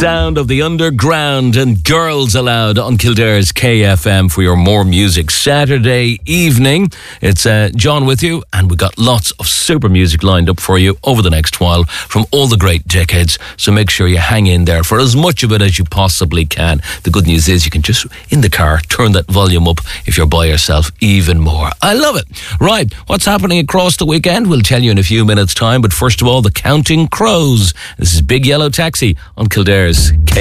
sound of the underground and Girls Aloud on Kildare's KFM for your More Music Saturday evening. It's John with you, and we got lots of super music lined up for you over the next while from all the great decades, so make sure you hang in there for as much of it as you possibly can. The good news is you can just, in the car, turn that volume up if you're by yourself even more. I love it. Right, what's happening across the weekend? We'll tell you in a few minutes' time, but first of all, the Counting Crows. This is Big Yellow Taxi on Kildare's